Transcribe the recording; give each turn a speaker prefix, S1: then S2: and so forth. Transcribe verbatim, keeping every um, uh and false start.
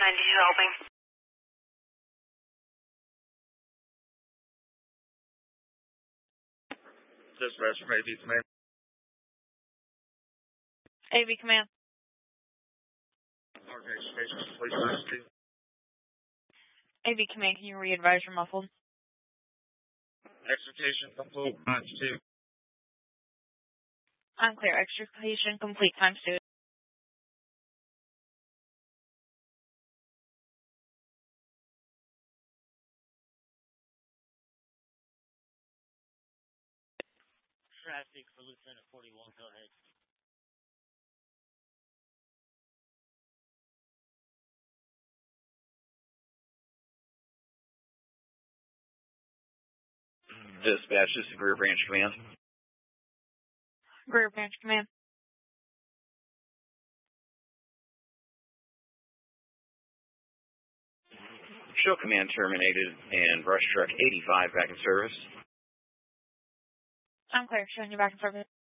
S1: ninety-two helping.
S2: Dispatch from A V Command.
S3: A V Command.
S2: Organization station, please times two.
S3: A V Command, can you re-advise your muffled?
S2: Extrication complete times two.
S3: I'm clear. Extrication complete times two.
S4: Traffic for Lieutenant forty-one, go ahead.
S5: Dispatch, this is Greer Branch Command.
S3: Greer Branch Command.
S5: Show command terminated and brush truck eighty-five back in service.
S3: I'm clear. Showing you back in service.